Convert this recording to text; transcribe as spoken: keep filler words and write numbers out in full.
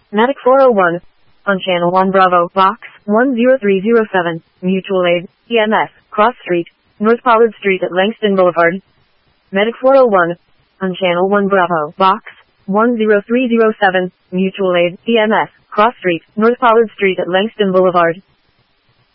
Medic four oh one. On Channel one Bravo, Box one zero three zero seven, Mutual Aid, E M S, Cross Street, North Pollard Street at Langston Boulevard. Medic four oh one. On Channel one Bravo, Box one zero three zero seven, Mutual Aid, E M S, Cross Street, North Pollard Street at Langston Boulevard.